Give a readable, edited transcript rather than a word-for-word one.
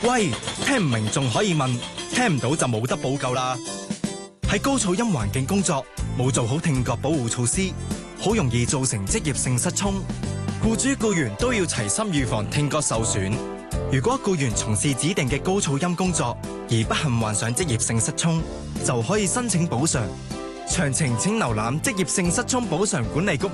喂，聽唔明仲可以問，聽唔到就冇得補救啦。喺高噪音環境工作，冇做好聽覺保護措施，好容易造成職業性失聰。僱主僱員都要齊心預防聽覺受損。如果僱員從事指定嘅高噪音工作而不幸患上職業性失聰，就可以申請補償。詳情請瀏覽職業性失聰補償管理局